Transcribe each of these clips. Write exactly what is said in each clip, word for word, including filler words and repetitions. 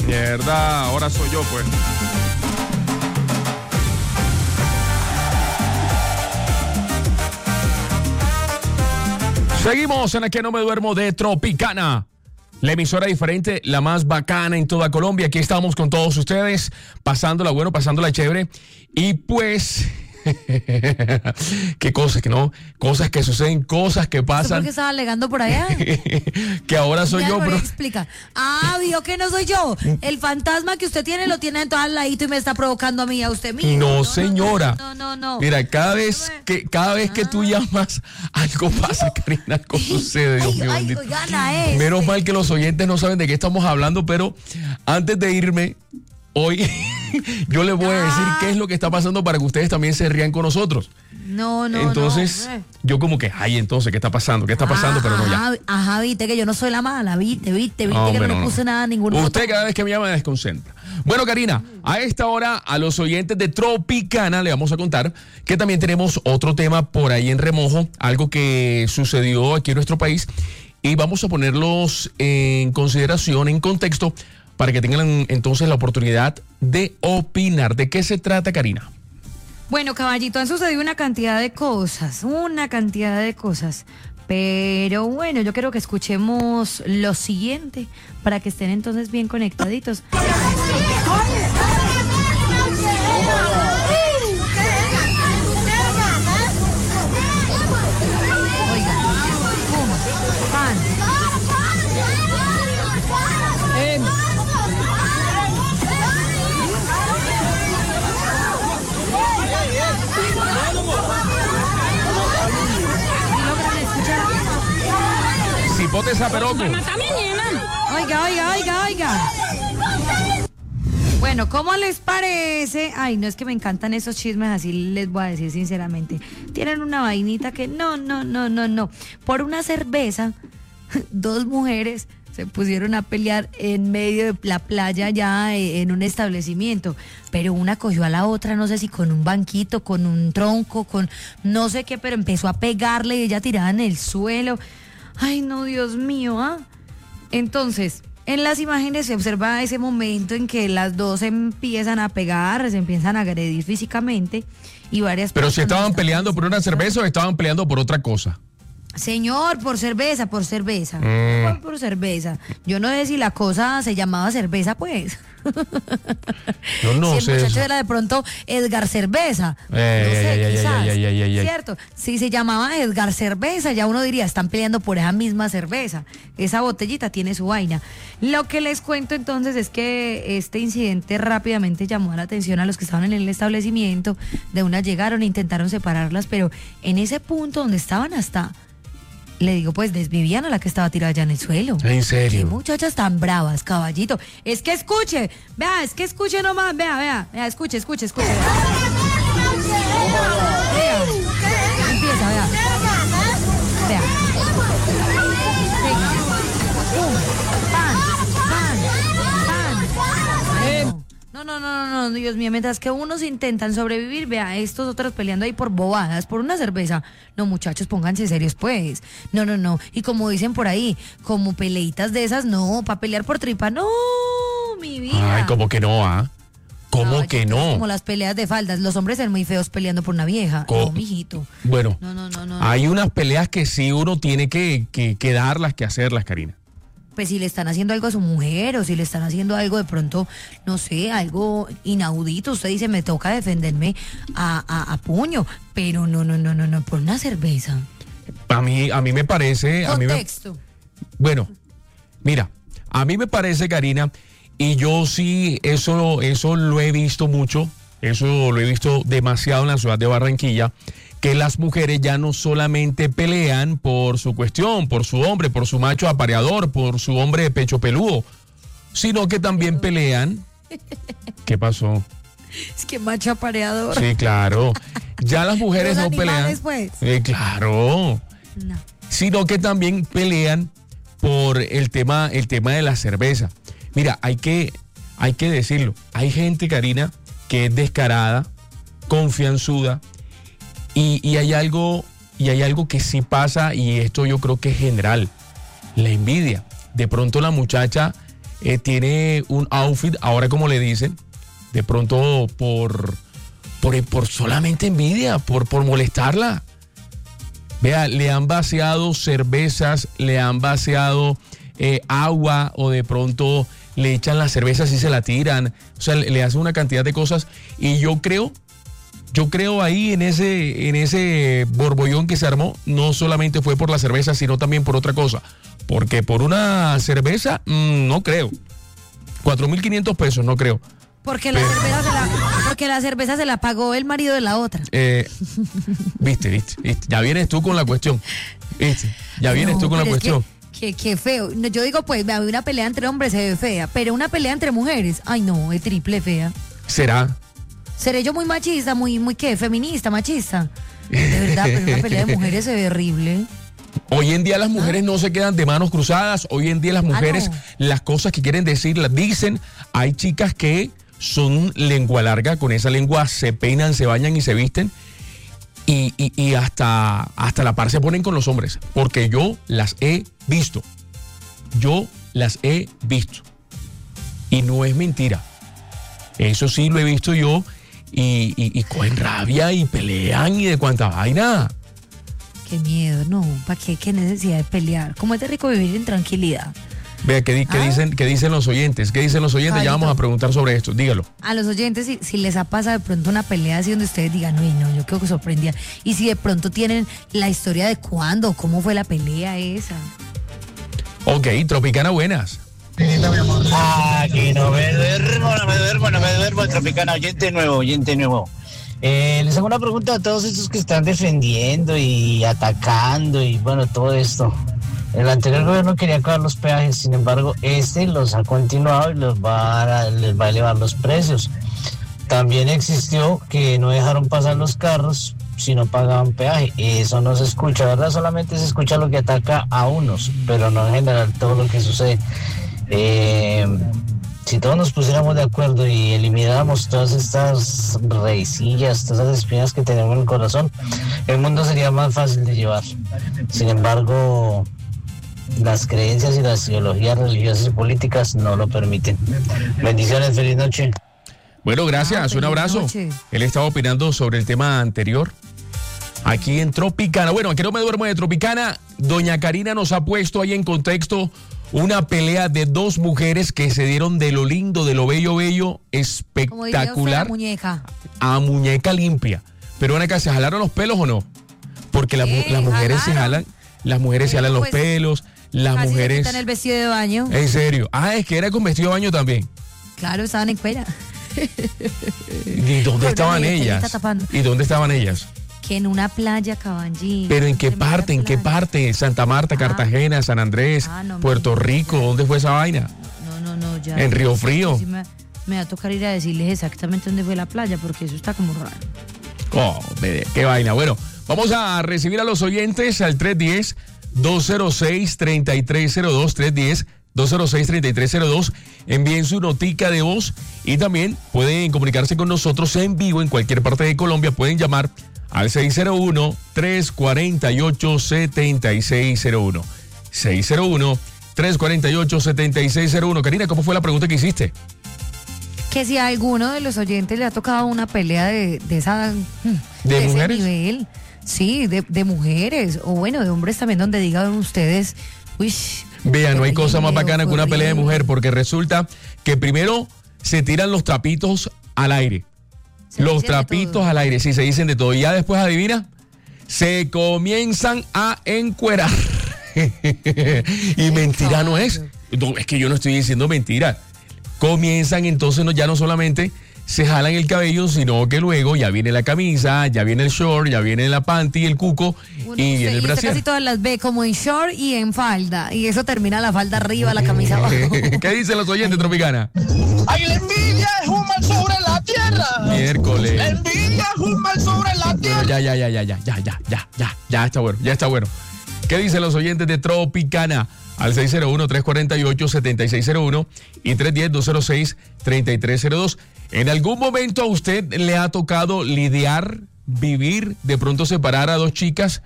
Mierda, ahora soy yo, pues. Seguimos en la que no me duermo de Tropicana. La emisora diferente, la más bacana en toda Colombia. Aquí estamos con todos ustedes, pasándola bueno, pasándola chévere. Y pues, qué cosas que no, cosas que suceden, cosas que pasan. ¿Por qué estaba alegando por allá? Que ahora soy ya, yo, pero... explica. Ah, vio que no soy yo. El fantasma que usted tiene lo tiene en todo al ladito y me está provocando a mí, a usted mismo. No, no señora. No, no, no, no. Mira, cada vez que cada vez que tú llamas, algo pasa, Karina, algo sucede. Dios mío, ay, ay, gana este. Menos mal que los oyentes no saben de qué estamos hablando, pero antes de irme, hoy yo les voy a decir qué es lo que está pasando para que ustedes también se rían con nosotros. No, no, entonces, no. yo como que, ay, entonces, ¿qué está pasando? ¿Qué está pasando? Ah, pero no, ajá, ya. Ajá, viste que yo no soy la mala, viste, viste, viste Hombre, que no, no, le puse no. nada a ninguno. Usted otro. cada vez que me llama me desconcentra. Bueno, Karina, a esta hora a los oyentes de Tropicana le vamos a contar que también tenemos otro tema por ahí en remojo, algo que sucedió aquí en nuestro país y vamos a ponerlos en consideración, en contexto, para que tengan entonces la oportunidad de opinar. ¿De qué se trata, Karina? Bueno, caballito, han sucedido una cantidad de cosas, una cantidad de cosas. Pero bueno, yo quiero que escuchemos lo siguiente para que estén entonces bien conectaditos. Oigan, pum, pan. Eh. ¿Logran escuchar? Cipote Zaperoco. Oiga, oiga, oiga, oiga. Bueno, ¿cómo les parece? Ay, no, es que me encantan esos chismes, así les voy a decir sinceramente. Tienen una vainita que no, no, no, no, no. Por una cerveza, dos mujeres se pusieron a pelear en medio de la playa ya en un establecimiento, pero una cogió a la otra, no sé si con un banquito, con un tronco, con no sé qué, pero empezó a pegarle y ella tirada en el suelo. Ay, no, Dios mío, ¿ah? Entonces, en las imágenes se observa ese momento en que las dos se empiezan a pegar, se empiezan a agredir físicamente y varias Pero si estaban están peleando por una cerveza o estaban peleando por otra cosa. Señor, por cerveza, por cerveza. Mm. Por, por cerveza. Yo no sé si la cosa se llamaba cerveza, pues. Yo no si el sé muchacho eso. era de pronto Edgar Cerveza. Eh, no ay, sé, ay, ay, quizás. ay, ay, ay, ay, ay. Cierto. Si se llamaba Edgar Cerveza, ya uno diría, están peleando por esa misma cerveza. Esa botellita tiene su vaina. Lo que les cuento entonces es que este incidente rápidamente llamó la atención a los que estaban en el establecimiento. De una llegaron e intentaron separarlas, pero en ese punto donde estaban hasta... Le digo, pues desvivían a la que estaba tirada allá en el suelo. ¿En serio? Qué muchachas tan bravas, caballito. Es que escuche, vea, es que escuche nomás, vea, vea, vea, escuche, escuche, escuche. Vea, vea. Empieza, vea. Vea. Venga. Pum, pan, pan, pan. Ay, no. No, no, no, no, no, Dios mío, mientras que unos intentan sobrevivir, vea, estos otros peleando ahí por bobadas, por una cerveza. No, muchachos, pónganse serios, pues. No, no, no. Y como dicen por ahí, como peleitas de esas, no, para pelear por tripa, no, mi vida. Ay, ¿cómo que no, ah? ¿Cómo Ay, que es no? Como las peleas de faldas, los hombres son muy feos peleando por una vieja. Co- No, mijito. Bueno, No, no, no, no. hay unas peleas que sí uno tiene que, que, que darlas, que hacerlas, Karina. Pues si le están haciendo algo a su mujer o si le están haciendo algo de pronto, no sé, algo inaudito, usted dice, me toca defenderme a, a, a puño, pero no, no, no, no, no, por una cerveza. A mí, a mí me parece... A mí me, Contexto. bueno, mira, a mí me parece, Karina, y yo sí, eso, eso lo he visto mucho, eso lo he visto demasiado en la ciudad de Barranquilla, que las mujeres ya no solamente pelean por su cuestión, por su hombre, por su macho apareador, por su hombre de pecho peludo, sino que también pelean. ¿Qué pasó? Es que macho apareador. Sí, claro. Ya las mujeres Los no pelean. animales, pues. Eh, claro. No. Sino que también pelean por el tema, el tema de la cerveza. Mira, hay que, hay que decirlo. Hay gente, Karina, que es descarada, confianzuda. Y, y hay algo, y hay algo que sí pasa, y esto yo creo que es general, la envidia. De pronto la muchacha eh, tiene un outfit, ahora como le dicen, de pronto por, por, por solamente envidia, por, por molestarla. Vea, le han vaciado cervezas, le han vaciado eh, agua o de pronto le echan las cervezas y se la tiran. O sea, le, le hacen una cantidad de cosas y yo creo... Yo creo ahí en ese, en ese borbollón que se armó, no solamente fue por la cerveza, sino también por otra cosa. Porque por una cerveza, mmm, no creo. cuatro mil quinientos pesos, no creo. Porque la, cerveza se la, porque la cerveza se la pagó el marido de la otra. Eh, viste, viste, viste. Ya vienes tú con la cuestión. Viste, ya vienes no, tú con la cuestión. Qué, qué feo. Yo digo, pues, una pelea entre hombres se ve fea, pero una pelea entre mujeres, ay no, es triple fea. ¿Será? ¿Seré yo muy machista, muy, muy qué, feminista, machista? De verdad, pero una pelea de mujeres se ve horrible. Hoy en día las mujeres ¿Ah? no se quedan de manos cruzadas. Hoy en día las mujeres, ah, no. las cosas que quieren decir, las dicen. Hay chicas que son lengua larga, con esa lengua se peinan, se bañan y se visten. Y, y, y hasta, hasta la par se ponen con los hombres. Porque yo las he visto. Yo las he visto. Y no es mentira. Eso sí lo he visto yo. Y, y, y cogen rabia y pelean y de cuánta vaina. Qué miedo, no, ¿para qué? ¿Qué necesidad de pelear? ¿Cómo es de rico vivir en tranquilidad? Vea, ¿qué, qué, ¿Ah? dicen, ¿qué dicen los oyentes? ¿Qué dicen los oyentes? Carito. Ya vamos a preguntar sobre esto, dígalo. A los oyentes, si, si les ha pasado de pronto una pelea así donde ustedes digan, uy, no, yo creo que sorprendía. Y si de pronto tienen la historia de cuándo, cómo fue la pelea esa. Ok, Tropicana, buenas. Aquí no me duermo, no me duermo, no me duermo, Tropicana, oyente nuevo, oyente nuevo. Eh, les hago una pregunta a todos estos que están defendiendo y atacando y bueno, todo esto. El anterior gobierno quería acabar los peajes, sin embargo, este los ha continuado y los va a, les va a elevar los precios. También existió que no dejaron pasar los carros si no pagaban peaje. Eso no se escucha, ¿verdad? Solamente se escucha lo que ataca a unos, pero no en general todo lo que sucede. Eh, si todos nos pusiéramos de acuerdo y elimináramos todas estas reicillas, todas esas espinas que tenemos en el corazón, el mundo sería más fácil de llevar. Sin embargo, las creencias y las ideologías religiosas y políticas no lo permiten. Bendiciones, feliz noche. Bueno, gracias, ah, un abrazo. Noche. Él estaba opinando sobre el tema anterior. Aquí en Tropicana. Bueno, aquí no me duermo de Tropicana. Doña Karina nos ha puesto ahí en contexto una pelea de dos mujeres que se dieron de lo lindo, de lo bello, bello, espectacular. Como diría usted, muñeca. A muñeca limpia. Pero ven acá, ¿se jalaron los pelos o no? Porque la, las mujeres jalaron. se jalan, las mujeres sí, se jalan los pues, pelos, las casi mujeres... Se quitan el vestido de baño. En serio. Ah, es que era con vestido de baño también. Claro, estaban en cuera. ¿Y dónde estaban ellas? ¿Y dónde estaban ellas? Que en una playa, Caballín. ¿Pero en qué parte? ¿En qué parte? ¿Santa Marta, ah, Cartagena, San Andrés, ah, no, Puerto Rico? ¿Dónde fue esa vaina? No, no, no, ya. ¿En Río Frío? Sí me, me va a tocar ir a decirles exactamente dónde fue la playa, porque eso está como raro. Oh, qué vaina. Bueno, vamos a recibir a los oyentes al tres uno cero, dos cero seis, tres tres cero dos, tres uno cero, dos cero seis, tres tres cero dos. Envíen su notica de voz y también pueden comunicarse con nosotros en vivo en cualquier parte de Colombia. Pueden llamar al seis cero uno, tres cuatro ocho, siete seis cero uno. seis cero uno, tres cuatro ocho, siete seis cero uno. Karina, ¿cómo fue la pregunta que hiciste? Que si a alguno de los oyentes le ha tocado una pelea de, de esa... ¿De, ¿De mujeres? Ese nivel. Sí, de, de mujeres. O bueno, de hombres también, donde digan ustedes... Uy, vean, no hay cosa más bacana que una pelea de mujer, porque resulta que primero se tiran los trapitos al aire. Se los trapitos al aire, sí, se dicen de todo. Y ya después, adivina, se comienzan a encuerar. Y mentira no es. No, es que yo no estoy diciendo mentira. Comienzan entonces, no, ya no solamente se jalan el cabello, sino que luego ya viene la camisa, ya viene el short, ya viene la panty, el cuco Uno, y usted, viene el y brasier. Casi todas las ve como en short y en falda. Y eso termina la falda arriba, la camisa abajo. ¿Qué dicen los oyentes, Tropicana? ¡Ay, la envidia es un mal sobre la tierra! Miércoles. La envidia es un mal sobre la tierra. Ya, ya, ya, ya, ya, ya, ya, ya, ya, ya está bueno, ya está bueno. ¿Qué dicen los oyentes de Tropicana? Al seis cero uno, tres cuatro ocho, siete seis cero uno y tres uno cero, dos cero seis, tres tres cero dos. ¿En algún momento a usted le ha tocado lidiar, vivir, de pronto separar a dos chicas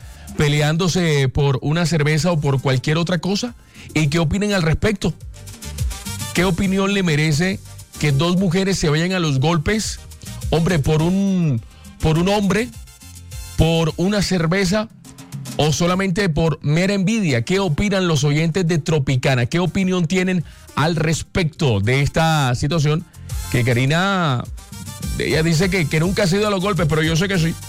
peleándose por una cerveza o por cualquier otra cosa? ¿Y qué opinen al respecto? ¿qué opinión le merece que dos mujeres se vayan a los golpes, hombre, por un, por un hombre, por una cerveza o solamente por mera envidia? ¿Qué opinan los oyentes de Tropicana? ¿Qué opinión tienen al respecto de esta situación? Que Karina, ella dice que, que nunca ha sido a los golpes, pero yo sé que sí.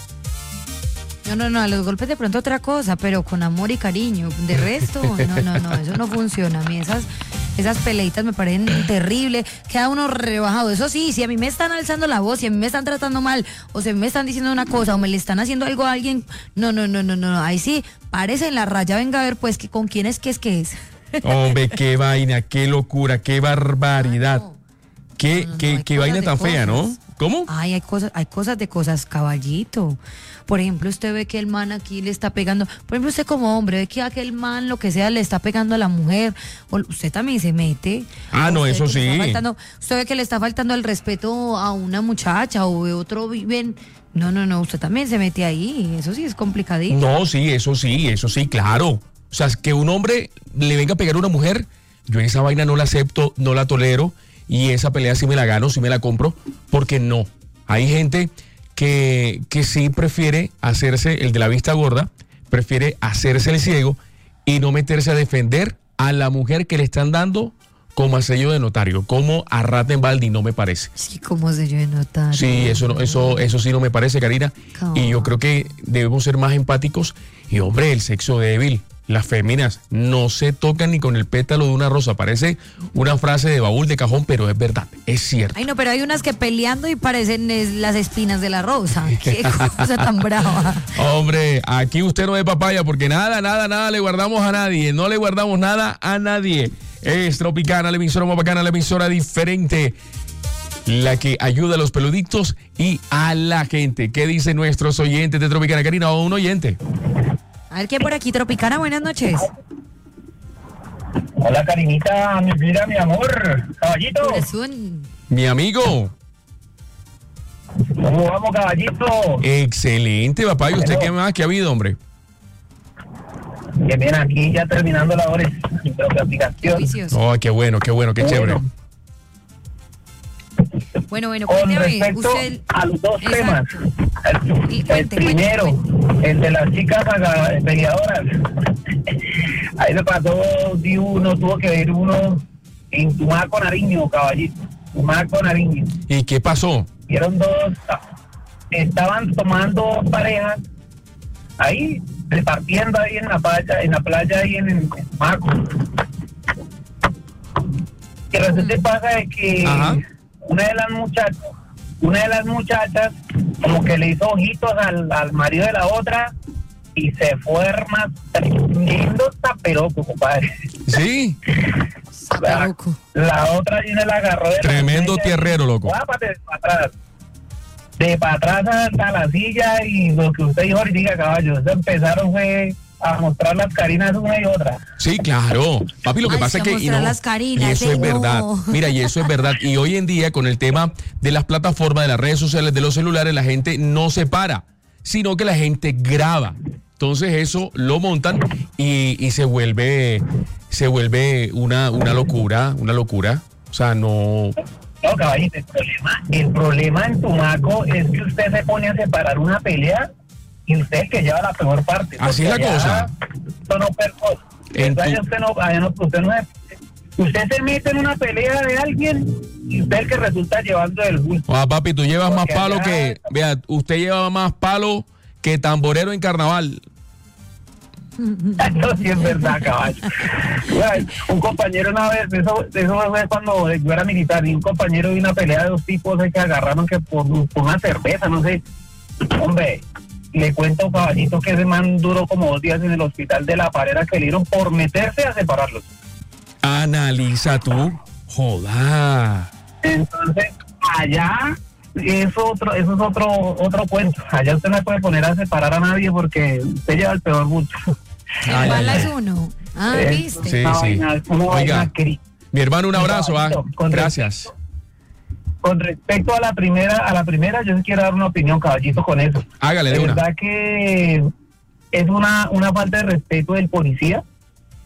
No, no, no, a los golpes de pronto otra cosa, pero con amor y cariño. De resto, no, no, no, eso no funciona. A mí esas, esas peleitas me parecen terribles. Queda uno rebajado. Eso sí, si a mí me están alzando la voz, si a mí me están tratando mal, o si me están diciendo una cosa, o me le están haciendo algo a alguien, no, no, no, no, no, ahí sí, párese en la raya, venga a ver pues que con quién es que es que es. Hombre, qué vaina, qué locura, qué barbaridad. No, qué, no, no, qué, hay qué cosas vaina de tan fea, ¿no? cosas. ¿Cómo? Ay, hay cosas, hay cosas de cosas, caballito. Por ejemplo, usted ve que el man aquí le está pegando, por ejemplo, usted como hombre ve que aquel man, lo que sea, le está pegando a la mujer, o usted también se mete. Ah, no, Usted eso que le está sí. faltando- usted ve que le está faltando el respeto a una muchacha o de otro viven. No, no, no, usted también se mete ahí, eso sí es complicadito. No, sí, eso sí, eso sí, claro. O sea, es que un hombre le venga a pegar a una mujer, yo esa vaina no la acepto, no la tolero, y esa pelea sí me la gano, sí me la compro, porque no. Hay gente que, que sí prefiere hacerse el de la vista gorda, prefiere hacerse el ciego y no meterse a defender a la mujer que le están dando como a sello de notario, como a rata en balde, y no me parece. Sí, como se yo de notar. Sí, eso, no- eso, eso sí no me parece, Karina. Y yo creo que debemos ser más empáticos. Y hombre, el sexo débil, las féminas, no se tocan ni con el pétalo de una rosa. Parece una frase de baúl de cajón, pero es verdad, es cierto. Ay, no, pero hay unas que peleando y parecen es, las espinas de la rosa. Qué cosa tan brava. Hombre, aquí usted no es papaya, porque nada, nada, nada le guardamos a nadie. No le guardamos nada a nadie. Es Tropicana, la emisora más bacana, la emisora diferente, la que ayuda a los peluditos y a la gente. ¿Qué dicen nuestros oyentes de Tropicana? Karina, o un oyente. A ver, ¿qué por aquí? Tropicana, buenas noches. Hola, Karinita, mi vida, mi amor. Caballito, Corazón. Mi amigo. ¿cómo vamos, caballito? Excelente, papá. ¿Y usted qué más? ¿Qué ha habido, hombre? Que viene aquí ya terminando la hora de la aplicación. Vicioso. Oh, qué bueno, qué bueno, qué chévere. Bueno, Bueno, bueno, con cuénteme. respecto Usted. a los dos Exacto. temas. El, Y el cuente, primero, cuente, el de las chicas aga- peleadoras. Ahí le pasó, di uno, tuvo que ver uno en Tumaco, Nariño, caballito. Tumaco, Nariño. ¿Y qué pasó? Vieron dos, estaban tomando parejas ahí, repartiendo ahí en la playa, en la playa ahí en, en Tumaco. Y resulta y pasa de que Ajá. una de las muchachas, una de las muchachas, como que le hizo ojitos al, al marido de la otra y se fue más tremendo taperoco, compadre. Sí, La, Loco. la otra viene la agarró de la tremendo silla y- tierrero, loco. Guápate de para atrás. De para atrás hasta la silla y lo que usted dijo ahorita, caballo. Eso empezaron fue a mostrar las carinas una y otra. Sí, claro. Papi, lo que Ay, pasa es sí, a que... y, mostrar las carinas, y eso eh, es verdad. no. Mira, y eso es verdad. Y hoy en día, con el tema de las plataformas, de las redes sociales, de los celulares, la gente no se para, sino que la gente graba. Entonces eso lo montan y, y se vuelve se vuelve una, una locura, una locura. O sea, no... No, caballito, el problema, el problema en Tumaco es que usted se pone a separar una pelea y usted es el que lleva la peor parte. Así es la porque allá cosa. Esto no perco- En allá tu- usted no, allá no, usted no es- usted se mete en una pelea de alguien y usted es el que resulta llevando el bulto. Ah, papi, tú llevas más Porque palo allá- que... Vea, usted lleva más palo que tamborero en carnaval. Eso sí es verdad, caballo. Bueno, un compañero una vez, eso, eso fue cuando yo era militar, y un compañero de una pelea de dos tipos eh, que agarraron que por, por una cerveza, no sé. Hombre, le cuento, caballito, que ese man duró como dos días en el hospital de La Parera, que le dieron por meterse a separarlos. Analiza tú. Joda. Entonces, allá es otro, eso es otro, otro cuento. Allá usted no puede poner a separar a nadie porque usted lleva el peor bulto. El Ay, bala ay, es ay. uno. Ah, Es ¿viste? Sí, una sí. vaina- es una Oiga. vaina cri- Mi hermano, un abrazo, ¿ah? Con Gracias. Con respecto a la primera, a la primera, yo sí quiero dar una opinión, caballito, con eso. Hágale De de una. verdad que es una, una falta de respeto del policía,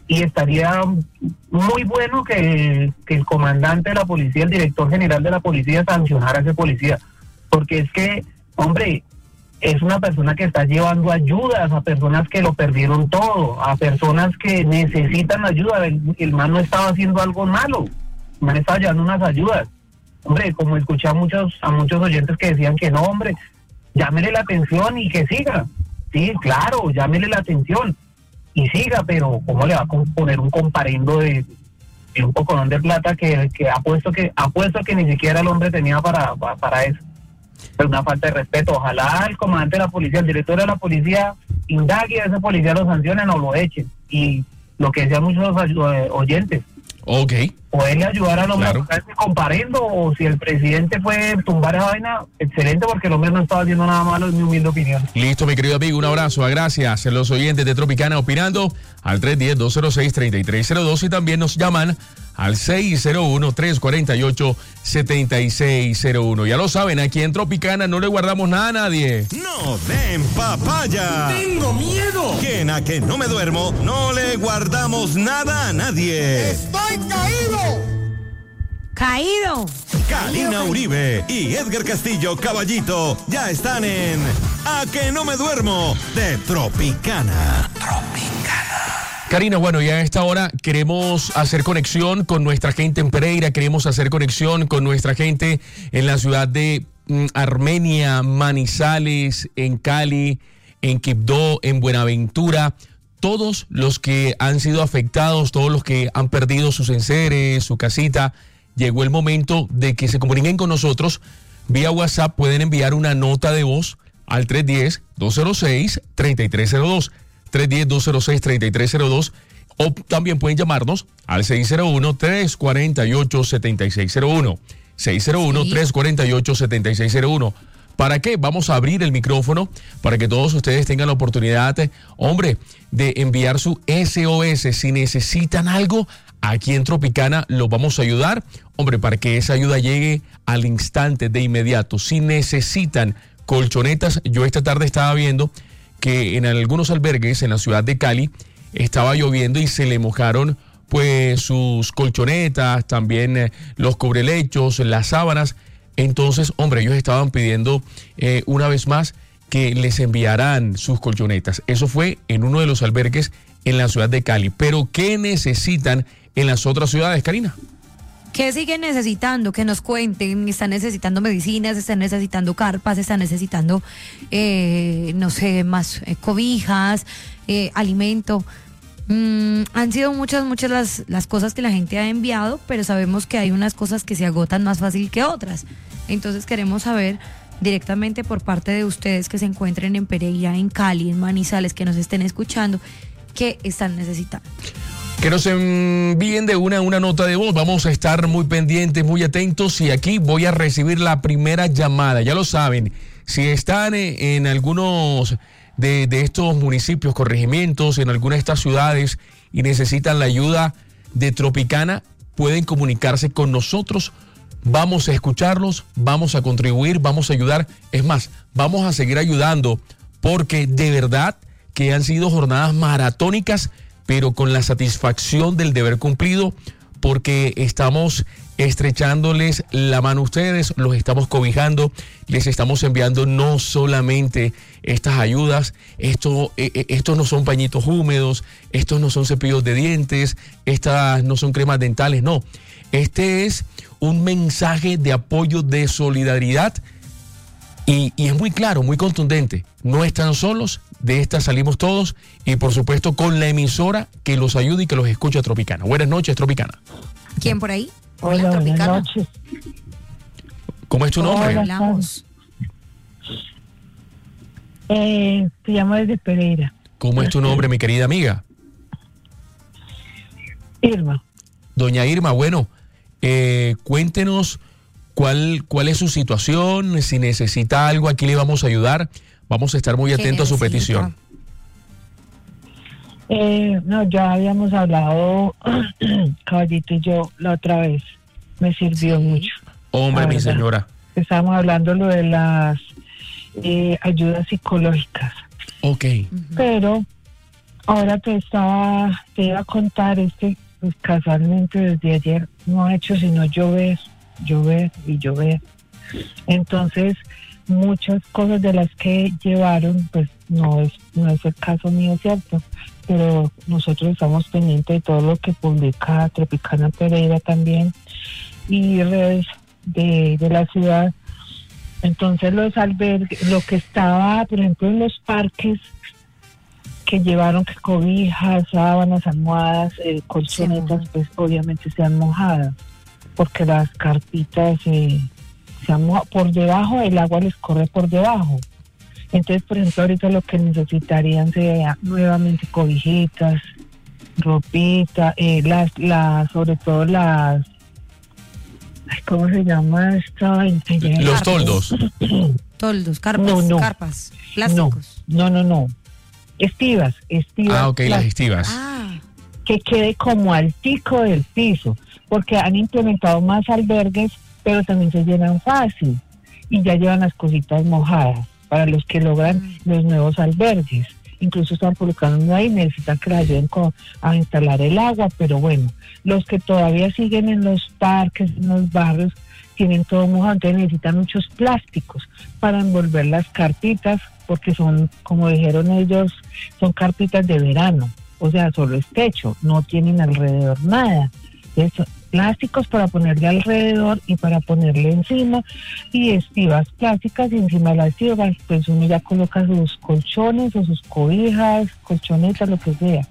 y estaría muy bueno que el, que el comandante de la policía, el director general de la policía, sancionara a ese policía, porque es que, hombre, es una persona que está llevando ayudas a personas que lo perdieron todo, a personas que necesitan ayuda. El, el man no estaba haciendo algo malo, el man estaba llevando unas ayudas. Hombre, como escuché a muchos, a muchos oyentes que decían que no, hombre, llámele la atención y que siga. Sí, claro, llámele la atención y siga, pero ¿cómo le va a poner un comparendo de, de un poconón de plata que, que apuesto que apuesto que ni siquiera el hombre tenía para, para, para eso? Es una falta de respeto. Ojalá el comandante de la policía, el director de la policía, indague a ese policía, lo sancionen o lo echen. Y lo que decían muchos eh, oyentes, ok, poderle ayudar al hombre claro. a buscar ese comparendo, o si el presidente fue tumbar esa vaina, excelente, porque el hombre no estaba haciendo nada malo, en mi humilde opinión. Listo, mi querido amigo, un abrazo, gracias. Los oyentes de Tropicana opinando al tres uno cero, dos cero seis, tres tres cero dos y también nos llaman al seis cero uno, tres cuatro ocho, siete seis cero uno. Ya lo saben, aquí en Tropicana no le guardamos nada a nadie. No den papaya. ¡Tengo miedo! Que en A Que No Me Duermo no le guardamos nada a nadie. ¡Estoy caído! ¡Caído! Karina Uribe y Edgar Castillo Caballito ya están en A Que No Me Duermo de Tropicana. Karina, bueno, ya a esta hora queremos hacer conexión con nuestra gente en Pereira, queremos hacer conexión con nuestra gente en la ciudad de mm, Armenia, Manizales, en Cali, en Quibdó, en Buenaventura. Todos los que han sido afectados, todos los que han perdido sus enseres, su casita, llegó el momento de que se comuniquen con nosotros. Vía WhatsApp pueden enviar una nota de voz al tres uno cero, dos cero seis, tres tres cero dos. tres uno cero, dos cero seis, tres tres cero dos, o también pueden llamarnos al seis cero uno, tres cuatro ocho, siete seis cero uno. seis cero uno, tres cuatro ocho, siete seis cero uno. ¿Para qué? Vamos a abrir el micrófono para que todos ustedes tengan la oportunidad, hombre, de enviar su S O S. Si necesitan algo, aquí en Tropicana los vamos a ayudar, hombre, para que esa ayuda llegue al instante, de inmediato. Si necesitan colchonetas, yo esta tarde estaba viendo que en algunos albergues en la ciudad de Cali estaba lloviendo y se le mojaron pues sus colchonetas, también eh, los cubrelechos, las sábanas. Entonces, hombre, ellos estaban pidiendo eh, una vez más que les enviaran sus colchonetas. Eso fue en uno de los albergues en la ciudad de Cali. Pero ¿qué necesitan en las otras ciudades, Karina? ¿Qué siguen necesitando? Que nos cuenten. Están necesitando medicinas, están necesitando carpas, están necesitando, eh, no sé, más eh, cobijas, eh, alimento. Mm, han sido muchas, muchas las, las cosas que la gente ha enviado, pero sabemos que hay unas cosas que se agotan más fácil que otras. Entonces queremos saber directamente por parte de ustedes que se encuentren en Pereira, en Cali, en Manizales, que nos estén escuchando, qué están necesitando. Que nos envíen de una una nota de voz. Vamos a estar muy pendientes, muy atentos, y aquí voy a recibir la primera llamada. Ya lo saben, si están en algunos de, de estos municipios, corregimientos, en alguna de estas ciudades y necesitan la ayuda de Tropicana, pueden comunicarse con nosotros. Vamos a escucharlos, vamos a contribuir, vamos a ayudar. Es más, vamos a seguir ayudando, porque de verdad que han sido jornadas maratónicas, pero con la satisfacción del deber cumplido, porque estamos estrechándoles la mano a ustedes, los estamos cobijando, les estamos enviando no solamente estas ayudas, esto, eh, estos no son pañitos húmedos, estos no son cepillos de dientes, estas no son cremas dentales, no. Este es un mensaje de apoyo, de solidaridad, y, y es muy claro, muy contundente. No están solos, de esta salimos todos, y por supuesto con la emisora que los ayude y que los escucha Tropicana. Buenas noches, Tropicana. ¿Quién por ahí? Hola, Tropicana. buenas noches. ¿Cómo es tu nombre? Hola. Hablamos. Eh, te llamo desde Pereira. ¿Cómo es tu nombre, mi querida amiga? Irma. Doña Irma, bueno, eh, cuéntenos cuál, cuál es su situación, si necesita algo, aquí le vamos a ayudar. Vamos a estar muy atentos a su petición. Eh, no, ya habíamos hablado, Caballito y yo, la otra vez. Me sirvió Sí. mucho. Hombre, La mi verdad. señora. Estábamos hablando lo de las eh, ayudas psicológicas. Ok. Pero Ahora te estaba, te iba a contar, es que pues, casualmente desde ayer no ha hecho sino llover, llover y llover. Entonces, muchas cosas de las que llevaron, pues no es, no es el caso mío, ¿cierto? Pero nosotros estamos pendientes de todo lo que publica Tropicana Pereira también y redes de, de la ciudad. Entonces los albergues, lo que estaba, por ejemplo, en los parques, que llevaron que cobijas, sábanas, almohadas, eh, colchonetas, sí, pues obviamente se han mojado, porque las carpitas eh, se han mojado. Por debajo, el agua les corre por debajo. Entonces, por ejemplo, ahorita lo que necesitarían sería nuevamente cobijitas, ropita, eh, las, las, sobre todo las, ¿cómo se llama esto? Los toldos. Toldos, carpas, no, no. carpas, plásticos. No, no, no, no. Estivas, estivas. Ah, ok, las estivas. Ah. Que quede como altico del piso, porque han implementado más albergues, pero también se llenan fácil y ya llevan las cositas mojadas para los que logran mm. los nuevos albergues. Incluso están publicando ahí, necesitan que les ayuden con, a instalar el agua, pero bueno, los que todavía siguen en los parques, en los barrios, tienen todo mojado, entonces necesitan muchos plásticos para envolver las carpitas, porque son, como dijeron ellos, son carpitas de verano, o sea, solo es techo, no tienen alrededor nada. Entonces, plásticos para ponerle alrededor y para ponerle encima, y estivas plásticas, y encima de las estivas, pues uno ya coloca sus colchones o sus cobijas, colchonetas, lo que sea.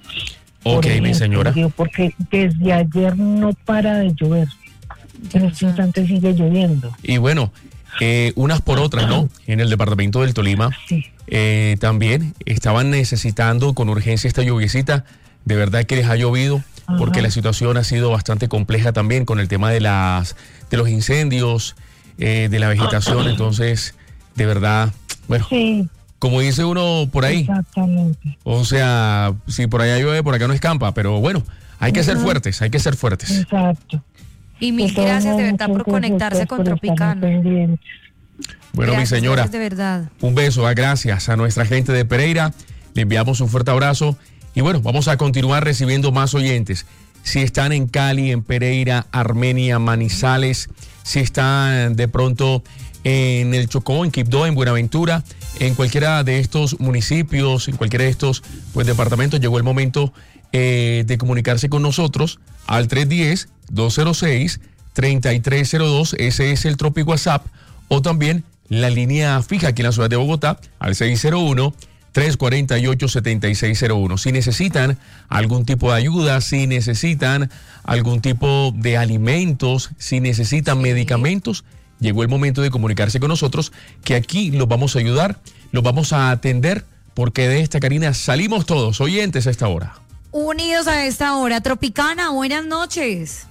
Ok, ejemplo, mi señora. Porque desde ayer no para de llover. En este instante sigue lloviendo. Y bueno, eh, unas por otras, ¿no? En el departamento del Tolima sí. eh, también estaban necesitando con urgencia esta lluviecita. De verdad que les ha llovido, ajá, porque la situación ha sido bastante compleja también con el tema de las de los incendios, eh, de la vegetación. Entonces, de verdad, bueno, sí, como dice uno por ahí. Exactamente. O sea, si por allá llueve, por acá no escampa. Pero bueno, hay que ser fuertes, hay que ser fuertes. Exacto. Y mil gracias de verdad por conectarse con Tropicana. Bueno, gracias, mi señora, de verdad. Un beso, gracias a nuestra gente de Pereira. Le enviamos un fuerte abrazo. Y bueno, vamos a continuar recibiendo más oyentes. Si están en Cali, en Pereira, Armenia, Manizales, si están de pronto en el Chocó, en Quibdó, en Buenaventura, en cualquiera de estos municipios, en cualquiera de estos pues, departamentos, llegó el momento eh, de comunicarse con nosotros al tres uno cero, dos cero seis, tres tres cero dos, ese es el Tropi WhatsApp, o también la línea fija aquí en la ciudad de Bogotá al seis cero uno, tres cuatro ocho, siete seis cero uno. Si necesitan algún tipo de ayuda, si necesitan algún tipo de alimentos, si necesitan sí. medicamentos, llegó el momento de comunicarse con nosotros, que aquí los vamos a ayudar, los vamos a atender, porque de esta, Karina, salimos todos oyentes a esta hora. Unidos a esta hora. Tropicana, buenas noches.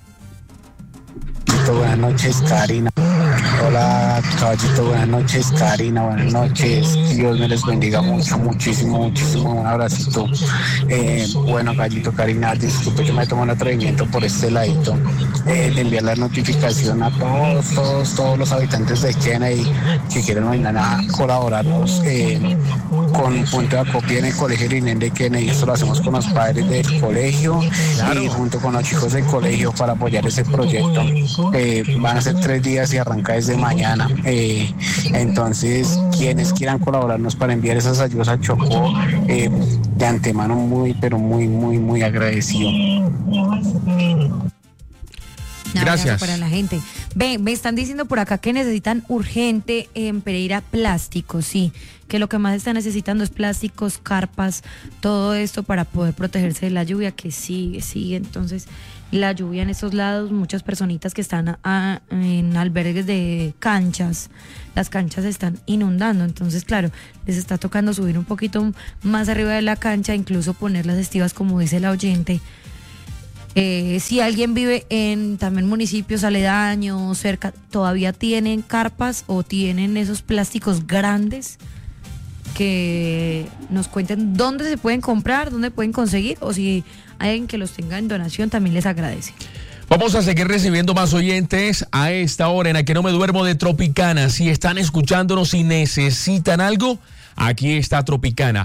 Buenas noches, Karina. Hola, caballito, buenas noches, Karina, buenas noches. Dios me les bendiga mucho, muchísimo, muchísimo. Un abracito. Eh, bueno, caballito, Karina, disculpe que me tomo el atrevimiento por este ladito eh, de enviar la notificación a todos, todos, todos los habitantes de Kennedy que quieren mañana colaborarnos eh, con punto de acopio en el colegio Irinen de Kennedy. Esto lo hacemos con los padres del colegio claro. y junto con los chicos del colegio para apoyar ese proyecto. Eh, van a ser tres días y arranca desde mañana. Eh, entonces, quienes quieran colaborarnos para enviar esas ayudas a Chocó, eh, de antemano muy, pero muy, muy, muy agradecido. Gracias. Para la gente. Ve, me están diciendo por acá que necesitan urgente en Pereira plásticos, sí, que lo que más están necesitando es plásticos, carpas, todo esto para poder protegerse de la lluvia que sigue, sigue. Entonces, la lluvia en estos lados, muchas personitas que están a, a, en albergues de canchas, las canchas se están inundando, entonces claro, les está tocando subir un poquito más arriba de la cancha, incluso poner las estivas como dice la oyente. Eh, si alguien vive en también municipios aledaños, cerca, todavía tienen carpas o tienen esos plásticos grandes, que nos cuenten dónde se pueden comprar, dónde pueden conseguir, o si hay alguien que los tenga en donación, también les agradece. Vamos a seguir recibiendo más oyentes a esta hora en la que no me duermo de Tropicana. Si están escuchándonos y necesitan algo, aquí está Tropicana.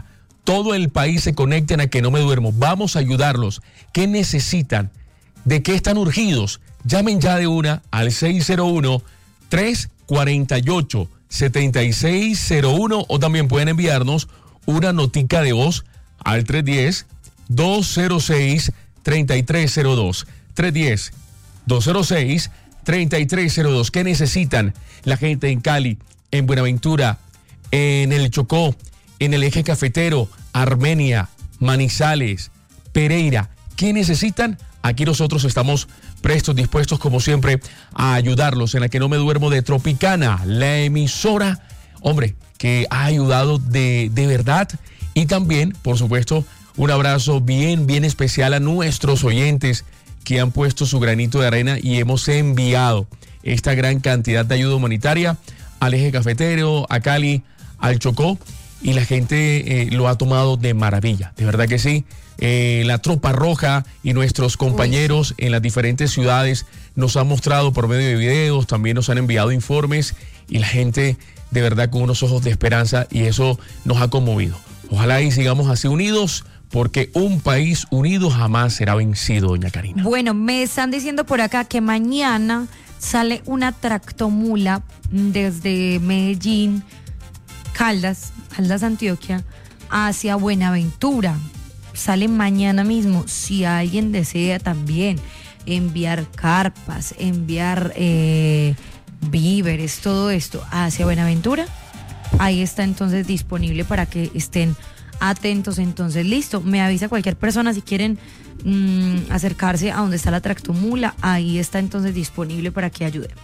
todo el país se conecten a Que No Me Duermo. Vamos a ayudarlos. ¿Qué necesitan? ¿De qué están urgidos? Llamen ya de una al seis cero uno, tres cuatro ocho, siete seis cero uno o también pueden enviarnos una notica de voz al tres uno cero, dos cero seis, tres tres cero dos. tres uno cero, dos cero seis, tres tres cero dos. ¿Qué necesitan la gente en Cali, en Buenaventura, en el Chocó, en el Eje Cafetero, Armenia, Manizales, Pereira? ¿Qué necesitan? Aquí nosotros estamos prestos, dispuestos como siempre a ayudarlos en la Que No Me Duermo de Tropicana, la emisora, hombre, que ha ayudado de, de verdad. Y también, por supuesto, un abrazo bien, bien especial a nuestros oyentes que han puesto su granito de arena y hemos enviado esta gran cantidad de ayuda humanitaria al Eje Cafetero, a Cali, al Chocó, y la gente eh, lo ha tomado de maravilla, de verdad que sí. Eh, la Tropa Roja y nuestros compañeros en las diferentes ciudades nos han mostrado por medio de videos, también nos han enviado informes y la gente de verdad con unos ojos de esperanza, y eso nos ha conmovido. Ojalá y sigamos así unidos, porque un país unido jamás será vencido, doña Karina. Bueno, me están diciendo por acá que mañana sale una tractomula desde Medellín, Caldas, Caldas, Antioquia, hacia Buenaventura. Sale mañana mismo. Si alguien desea también enviar carpas, enviar eh, víveres, todo esto hacia Buenaventura, ahí está entonces disponible para que estén atentos. Entonces, listo, me avisa cualquier persona si quieren mmm, acercarse a donde está la tractomula, ahí está entonces disponible para que ayudemos.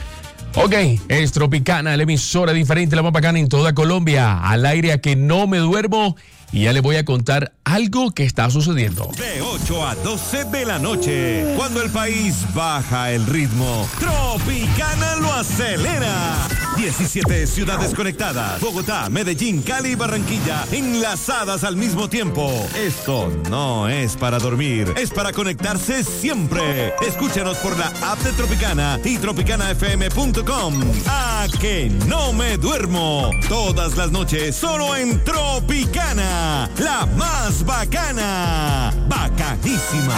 Ok, es Tropicana, la emisora diferente, la más bacana en toda Colombia, al aire a Que No Me Duermo. Y ya les voy a contar algo que está sucediendo. De ocho a doce de la noche, cuando el país baja el ritmo, Tropicana lo acelera. diecisiete ciudades conectadas. Bogotá, Medellín, Cali y Barranquilla enlazadas al mismo tiempo. Esto no es para dormir, es para conectarse siempre. Escúchanos por la app de Tropicana y tropicana f m punto com. A Que No Me Duermo. Todas las noches solo en Tropicana. La más bacana, bacanísima.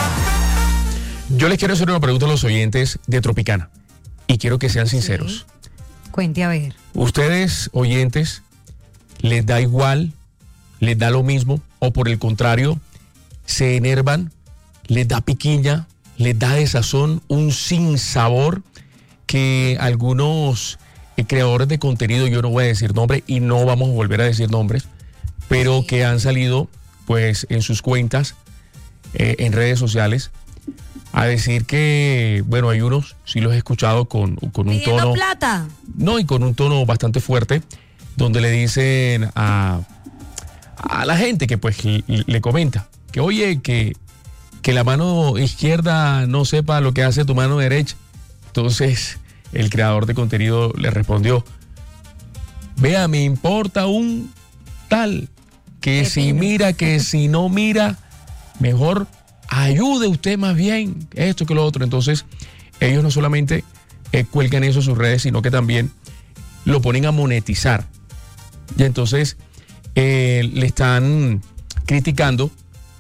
Yo les quiero hacer una pregunta a los oyentes de Tropicana y quiero que sean sinceros. Sí. Cuente a ver. ¿Ustedes, oyentes, les da igual, les da lo mismo o por el contrario, se enervan, les da piquiña, les da desazón, un sinsabor que algunos eh, creadores de contenido, yo no voy a decir nombre y no vamos a volver a decir nombres, pero que han salido pues en sus cuentas, eh, en redes sociales, a decir que, bueno, hay unos, sí los he escuchado con, con un ¿Pidiendo tono... plata? No, y con un tono bastante fuerte, donde le dicen a, a la gente que pues le, le comenta que, oye, que, que la mano izquierda no sepa lo que hace tu mano derecha. Entonces, el creador de contenido le respondió, vea, me importa un tal... que si mira, que si no mira, mejor ayude usted más bien, esto que lo otro. Entonces, ellos no solamente eh, cuelgan eso en sus redes, sino que también lo ponen a monetizar. Y entonces eh, le están criticando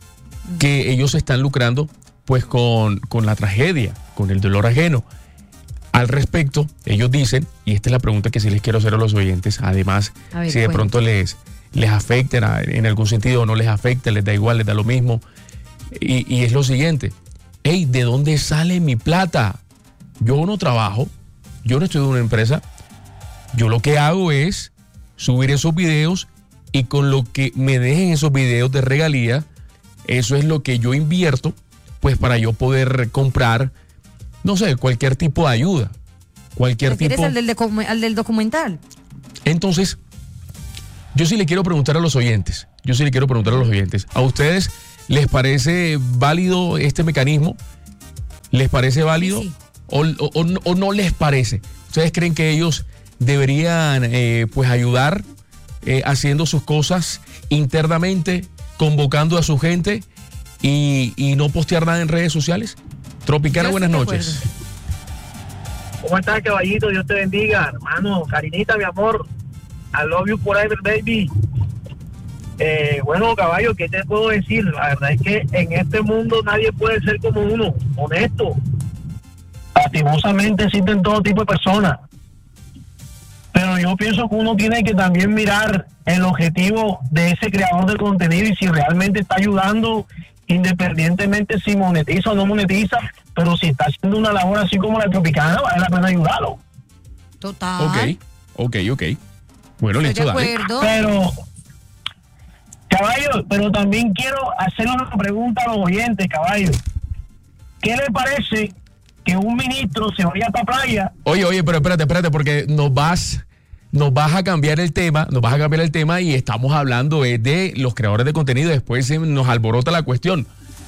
que ellos están lucrando pues con, con la tragedia, con el dolor ajeno. Al respecto, ellos dicen, y esta es la pregunta que sí les quiero hacer a los oyentes, además, ver, si de cuenta. pronto les... les afecta en algún sentido o no les afecta, les da igual, les da lo mismo. Y, y es lo siguiente, hey, ¿de dónde sale mi plata? Yo no trabajo, yo no estoy en una empresa, yo lo que hago es subir esos videos y con lo que me dejen esos videos de regalía, eso es lo que yo invierto, pues para yo poder comprar, no sé, cualquier tipo de ayuda, cualquier ¿Te tipo... refieres al del, docu- al del documental? Entonces... yo sí le quiero preguntar a los oyentes, yo sí le quiero preguntar a los oyentes, ¿a ustedes les parece válido este mecanismo? ¿Les parece válido? Sí. O, o, o, o no les parece? ¿Ustedes creen que ellos deberían eh, pues ayudar eh, haciendo sus cosas internamente, convocando a su gente y, y no postear nada en redes sociales? Tropicana, Yo buenas estoy de noches. acuerdo. ¿Cómo estás, caballito? Dios te bendiga, hermano. Karinita, mi amor. I love you forever, baby. Eh, bueno, caballo, ¿qué te puedo decir? La verdad es que en este mundo nadie puede ser como uno, honesto. Lastimosamente existen todo tipo de personas. Pero yo pienso que uno tiene que también mirar el objetivo de ese creador de contenido y si realmente está ayudando, independientemente si monetiza o no monetiza, pero si está haciendo una labor así como la Tropicana, vale la pena ayudarlo. Total. Ok, ok, ok. Bueno, Estoy listo, de dale. acuerdo. Pero, caballo, pero también quiero hacer una pregunta a los oyentes, caballo. ¿Qué le parece que un ministro se vaya a esta playa? Oye, oye, pero espérate, espérate, porque nos vas, nos vas a cambiar el tema, nos vas a cambiar el tema y estamos hablando eh, de los creadores de contenido, después se nos alborota la cuestión.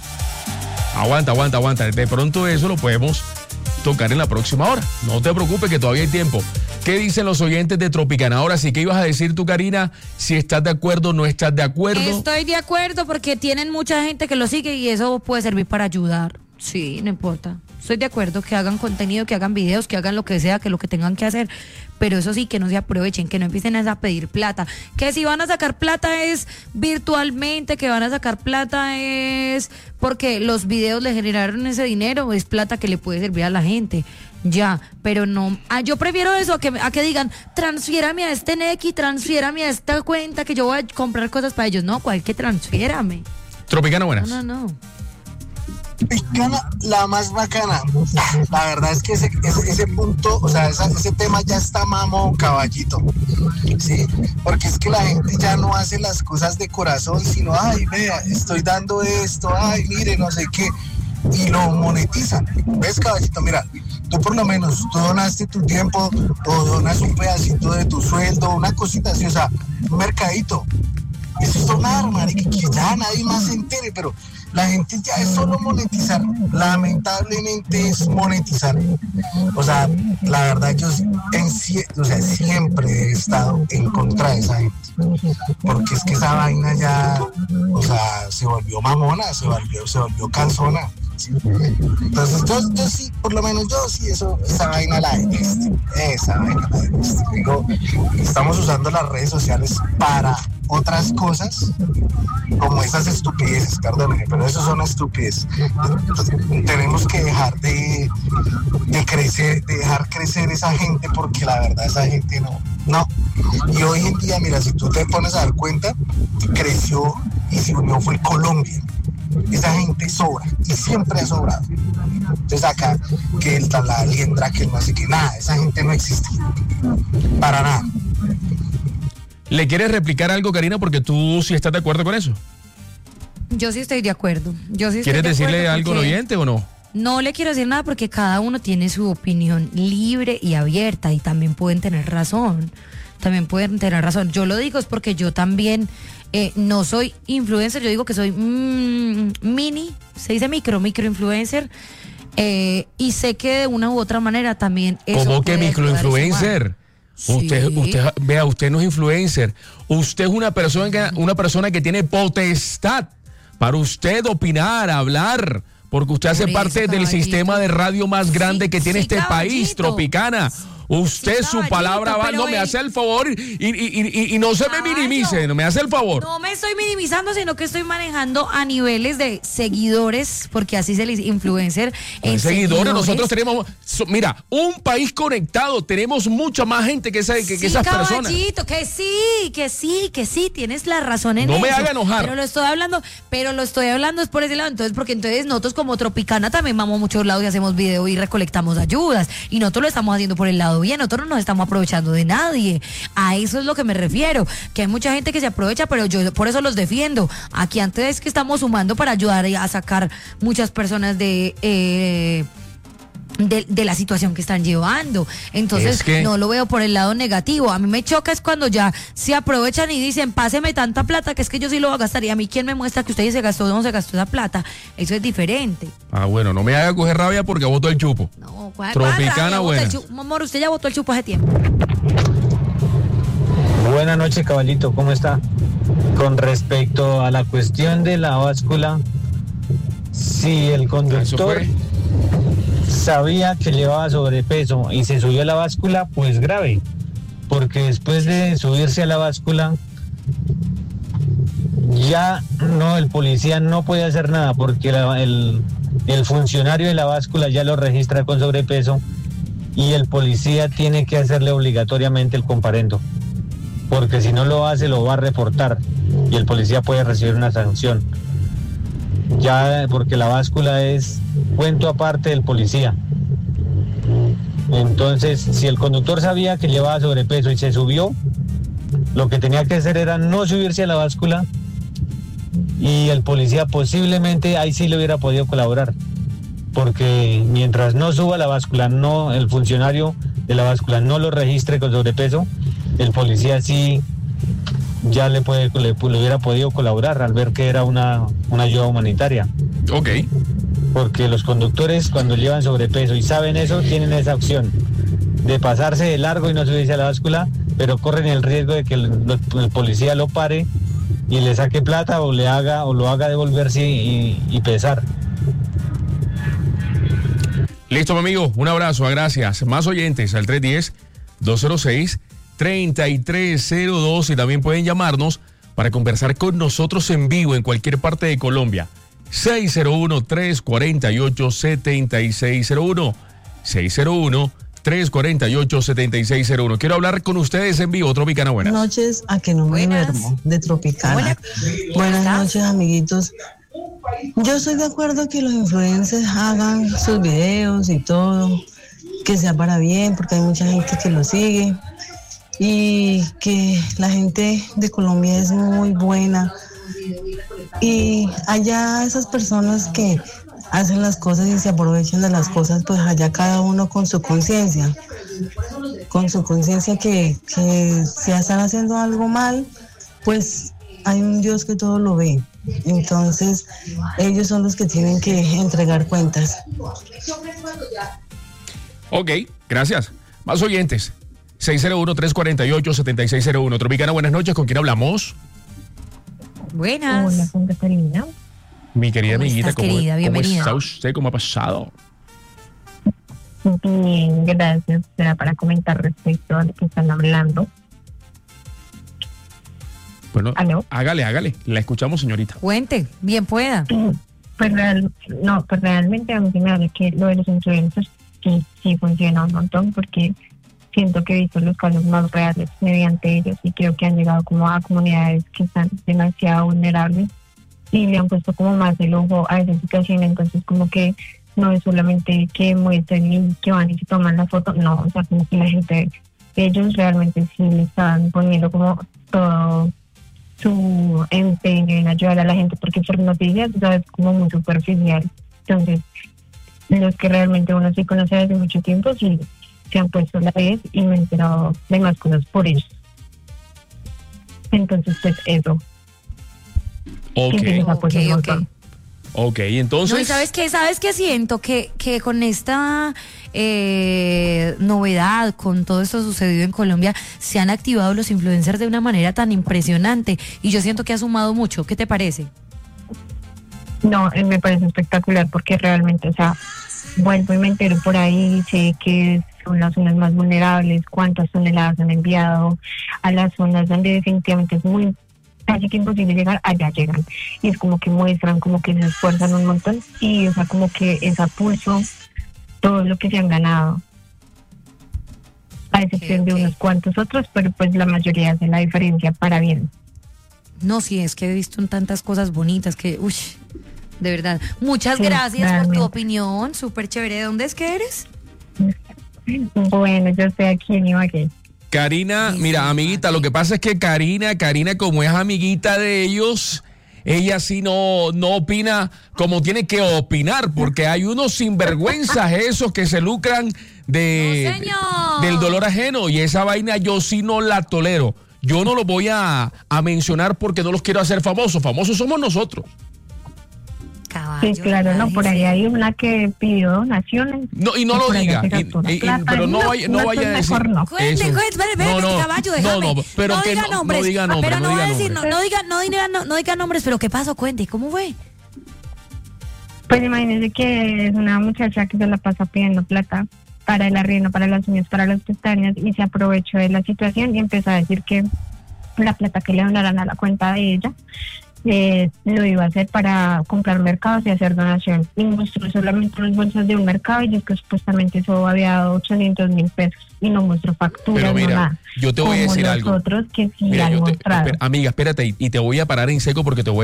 Aguanta, aguanta, aguanta. De pronto eso lo podemos tocar en la próxima hora. No te preocupes que todavía hay tiempo. ¿Qué dicen los oyentes de Tropicana? Ahora sí, ¿qué ibas a decir tú, Karina? Si estás de acuerdo o no estás de acuerdo. Estoy de acuerdo porque tienen mucha gente que lo sigue y eso puede servir para ayudar. Sí, no importa. Estoy de acuerdo que hagan contenido, que hagan videos, que hagan lo que sea, que lo que tengan que hacer, pero eso sí, que no se aprovechen, que no empiecen a pedir plata. Que si van a sacar plata es virtualmente, que van a sacar plata es porque los videos le generaron ese dinero, es plata que le puede servir a la gente. Ya, pero no, ah, yo prefiero eso a que, a que digan, transfiérame a este Nequi, transfiérame a esta cuenta que yo voy a comprar cosas para ellos. No, ¿cuál que transfiérame? Tropicana, buenas. No, no, no. Tropicana, la más bacana. La verdad es que ese, ese, ese punto, o sea, esa, ese tema ya está mamo caballito. Sí, porque es que la gente ya no hace las cosas de corazón, sino, ay, vea, estoy dando esto, ay, mire, no sé qué, y lo monetizan. ¿Ves, caballito? Mira, tú por lo menos, tú donaste tu tiempo, o donas un pedacito de tu sueldo, una cosita así, o sea, un mercadito. Eso es donar, marica, que ya nadie más se entere, pero la gente ya es solo monetizar, lamentablemente es monetizar. O sea, la verdad yo en, o sea, siempre he estado en contra de esa gente, porque es que esa vaina ya, o sea, se volvió mamona, se volvió, se volvió cansona. ¿Sí? Entonces yo, yo sí, por lo menos yo sí, eso, esa vaina la detesto, esa vaina la detesto. Digo, estamos usando las redes sociales para otras cosas, como esas estupideces, perdónenme, pero eso son estupideces. Entonces, tenemos que dejar de, de crecer, de dejar crecer esa gente, porque la verdad esa gente no, no. Y hoy en día, mira, si tú te pones a dar cuenta, creció y se unió fue Colombia. Esa gente sobra y siempre ha sobrado. Entonces acá que el la liendra, que no sé qué, nada, esa gente no existe para nada. ¿Le quieres replicar algo, Karina? Porque tú sí estás de acuerdo con eso. Yo sí estoy de acuerdo. Yo sí estoy ¿Quieres de decirle algo al porque oyente o no? No le quiero decir nada porque cada uno tiene su opinión libre y abierta y también pueden tener razón. También pueden tener razón. Yo lo digo es porque yo también eh, no soy influencer, yo digo que soy mmm, mini, se dice micro, micro influencer. Eh, y sé que de una u otra manera también eso ¿Cómo que puede microinfluencer? Sí. Usted, usted, vea, usted no es influencer. Usted es una persona que, una persona que tiene potestad para usted opinar, hablar, porque usted hace Por eso, parte del caballito. sistema de radio más grande Sí, que tiene sí, este país, caballito. Tropicana. Usted, Sí, su caballito, palabra va, pero no me él- hace el favor y, y, y, y- y no se me Caballo. minimice, no me hace el favor. No me estoy minimizando, sino que estoy manejando a niveles de seguidores, porque así se les influencer en Seguidores, nosotros tenemos, so- mira, un país conectado, tenemos mucha más gente que, esa, que, que Sí, esas personas. caballito, que sí, que sí, que sí, tienes la razón en No eso. me haga enojar. Pero lo estoy hablando, pero lo estoy hablando es por ese lado, entonces, porque entonces nosotros como Tropicana también vamos a muchos lados y hacemos video y recolectamos ayudas, y nosotros lo estamos haciendo por el lado bien, nosotros no nos estamos aprovechando de nadie. A eso es lo que me refiero, que hay mucha gente que se aprovecha, pero yo por eso los defiendo. Aquí antes es que estamos sumando para ayudar a sacar muchas personas de... Eh, De, de la situación que están llevando. Entonces Es que- no lo veo por el lado negativo. A mí me choca es cuando ya se aprovechan y dicen, páseme tanta plata que es que yo sí lo voy a gastar. Y a mí, ¿quién me muestra que usted se gastó o no se gastó esa plata? Eso es diferente. Ah, bueno, no me haga coger rabia porque voto el chupo. No, ¿cuál- Tropicana, cuál rabia? Bota el buena. chu- Amor, usted ya votó el chupo hace tiempo. Buenas noches, caballito, ¿cómo está? Con respecto a la cuestión de la báscula, si el Eso conductor fue. sabía que llevaba sobrepeso y se subió a la báscula, pues grave, porque después de subirse a la báscula ya no, el policía no puede hacer nada porque la, el, el funcionario de la báscula ya lo registra con sobrepeso y el policía tiene que hacerle obligatoriamente el comparendo, porque si no lo hace lo va a reportar y el policía puede recibir una sanción, ya porque la báscula es cuento aparte del policía. Entonces, si el conductor sabía que llevaba sobrepeso y se subió, lo que tenía que hacer era no subirse a la báscula y el policía posiblemente ahí sí le hubiera podido colaborar, porque mientras no suba la báscula, no, el funcionario de la báscula no lo registre con sobrepeso, el policía sí ya le, puede, le, le hubiera podido colaborar al ver que era una, una ayuda humanitaria. Ok. Porque los conductores cuando llevan sobrepeso y saben eso, tienen esa opción de pasarse de largo y no subirse a la báscula, pero corren el riesgo de que el, el policía lo pare y le saque plata o le haga o lo haga devolverse y, y pesar. Listo, mi amigo, un abrazo, gracias. Más oyentes al tres uno cero, dos cero seis, tres tres cero dos y también pueden llamarnos para conversar con nosotros en vivo en cualquier parte de Colombia. seis cero uno, tres cuatro ocho, siete seis cero uno, seis cero uno, tres cuatro ocho, siete seis cero uno. Quiero hablar con ustedes en vivo. Tropicana, buenas noches, a que no me duermo, de Tropicana. Hola. Buenas noches, amiguitos. Yo estoy de acuerdo que los influencers hagan sus videos y todo, que sea para bien, porque hay mucha gente que lo sigue y que la gente de Colombia es muy buena. Y allá esas personas que hacen las cosas y se aprovechan de las cosas, pues allá cada uno con su conciencia, con su conciencia que, que si están haciendo algo mal, pues hay un Dios que todo lo ve. Entonces ellos son los que tienen que entregar cuentas. Ok, gracias. Más oyentes. seis cero uno, tres cuatro ocho, siete seis cero uno. Tropicana, buenas noches. ¿Con quién hablamos? Buenas. Hola, con Catarina. Mi querida ¿Cómo amiguita, estás, ¿cómo, querida? ¿cómo Bienvenida. está usted? ¿Cómo ha pasado? Bien, gracias. Será para comentar respecto a lo que están hablando. Bueno, ¿Aló? hágale, hágale. La escuchamos, señorita. Cuente, bien pueda. Pues, real, no, pues realmente a mí se me hace que lo de los influencers sí, sí funciona un montón, porque siento que he visto los casos más reales mediante ellos y creo que han llegado como a comunidades que están demasiado vulnerables y le han puesto como más el ojo a esa situación. Entonces como que no es solamente que muestren y que van y se toman la foto, no, o sea, como que la gente, ellos realmente sí le están poniendo como todo su empeño en ayudar a la gente, porque por noticias, o sea, es como muy superficial. Entonces los que realmente uno sí conoce desde mucho tiempo sí se han puesto la vez y me he enterado de más cosas por ellos. Entonces, pues eso. Ok, ok, ok. Ok, entonces... No, ¿y sabes qué? ¿Sabes qué siento? Que, que con esta eh, novedad, con todo esto sucedido en Colombia, se han activado los influencers de una manera tan impresionante y yo siento que ha sumado mucho. ¿Qué te parece? No, eh, me parece espectacular porque realmente, o sea, vuelvo y me entero por ahí, sé que son las zonas más vulnerables, cuántas toneladas han enviado a las zonas donde definitivamente es muy casi que imposible llegar, allá llegan. Y es como que muestran, como que se esfuerzan un montón y, o sea, como que es a pulso todo lo que se han ganado. A excepción okay, okay. de unos cuantos otros, pero pues la mayoría hace la diferencia para bien. No, sí, es que he visto tantas cosas bonitas que, uy, de verdad. Muchas sí, gracias realmente. Por tu opinión, súper chévere. ¿De dónde es que eres? Bueno, yo estoy aquí en Ibagué. Karina, mira, amiguita, lo que pasa es que Karina, Karina, como es amiguita de ellos, ella sí no, no opina como tiene que opinar, porque hay unos sinvergüenzas esos que se lucran de, no, del dolor ajeno, y esa vaina yo sí no la tolero. Yo no los voy a, a mencionar porque no los quiero hacer famosos. Famosos somos nosotros. Sí, claro, no, por ahí hay una que pidió donaciones. No, y no lo diga, y, y, y, pero no vaya, no vaya a decir no. Cuente, cuente, espere, espere, no, no, caballo, déjame. No, no, pero no que diga no, nombres, no diga nombres, pero no, no voy diga a decir, nombres. no, no diga, no diga, no, no diga nombres, pero ¿qué pasó? Cuente, ¿cómo fue? Pues imagínese que es una muchacha que se la pasa pidiendo plata para el arriendo, para las uñas, para las pestañas, y se aprovechó de la situación y empezó a decir que la plata que le donaran a la cuenta de ella eh, lo iba a hacer para comprar mercados y hacer donación. Y mostró solamente unas bolsas de un mercado y dijo que supuestamente eso había dado ochocientos mil pesos y no mostró facturas, Pero mira, no nada. yo te voy a Como decir algo. nosotros que sí Mira, han yo te- mostrado. espera, amiga, espérate, y, y te voy a parar en seco porque te voy